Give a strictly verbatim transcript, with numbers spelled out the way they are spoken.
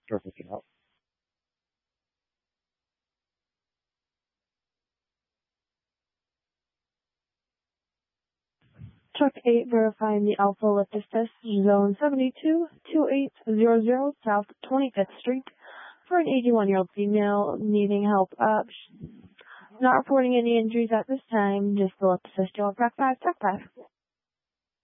Sure, we can help. Truck eight verifying the Alpha Elliptis test, zone seventy-two, two eight zero zero South twenty-fifth Street, for an eighty-one-year-old female needing help. Uh, not reporting any injuries at this time, just the ellipsis. Track five, track five.